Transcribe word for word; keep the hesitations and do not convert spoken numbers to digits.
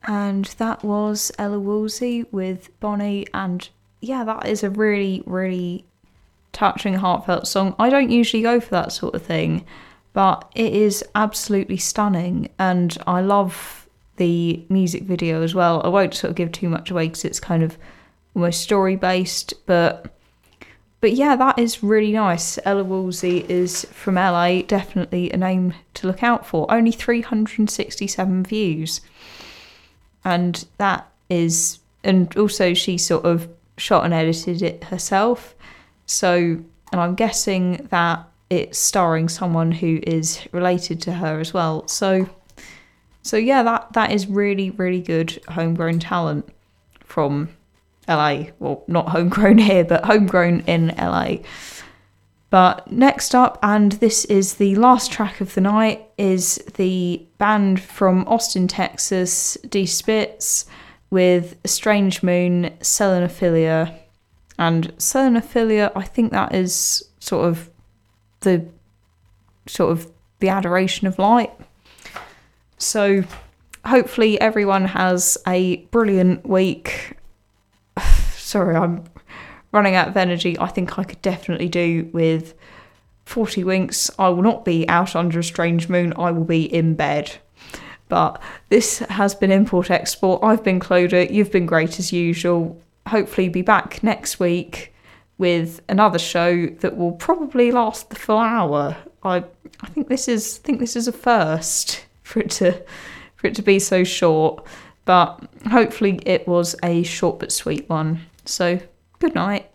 And that was Ella Woolsey with Bonnie, and yeah, that is a really, really touching, heartfelt song. I don't usually go for that sort of thing, but it is absolutely stunning, and I love the music video as well. I won't sort of give too much away because it's kind of almost story based, but but yeah, that is really nice. Ella Woolsey is from L A, definitely a name to look out for. Only three hundred sixty-seven views. And that is, and also she sort of shot and edited it herself. So, and I'm guessing that it's starring someone who is related to her as well. So, so yeah, that, that is really, really good homegrown talent from L A. Well, not homegrown here, but homegrown in L A. But next up, and this is the last track of the night, is the band from Austin, Texas, D Spitz, with Strange Moon, Selenophilia. And Selenophilia, I think that is sort of the sort of the adoration of light. So hopefully everyone has a brilliant week. Sorry, I'm running out of energy. I think I could definitely do with forty winks. I will not be out under a strange moon. I will be in bed. But this has been Import Export. I've been Clodagh. You've been great as usual. Hopefully be back next week with another show that will probably last the full hour. I I think this is I think this is a first for it to for it to be so short. But hopefully it was a short but sweet one. So good night.